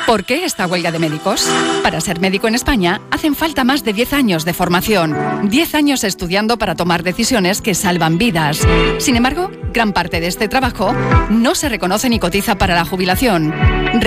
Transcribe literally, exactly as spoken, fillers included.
¿Por qué esta huelga de médicos? Para ser médico en España hacen falta más de diez años de formación, diez años estudiando para tomar decisiones que salvan vidas. Sin embargo, gran parte de este trabajo no se reconoce ni cotiza para la jubilación.